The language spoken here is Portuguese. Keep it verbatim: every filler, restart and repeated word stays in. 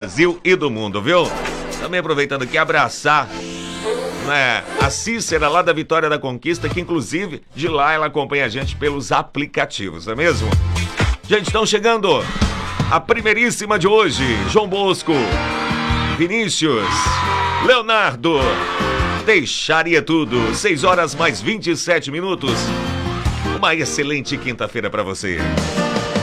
Brasil e do mundo, viu? Também aproveitando aqui, abraçar, né, a Cícera lá da Vitória da Conquista, que inclusive de lá ela acompanha a gente pelos aplicativos, não é mesmo? Gente, estão chegando a primeiríssima de hoje. João Bosco, Vinícius, Leonardo, Deixaria Tudo. seis horas mais vinte e sete minutos. Uma excelente quinta-feira para você.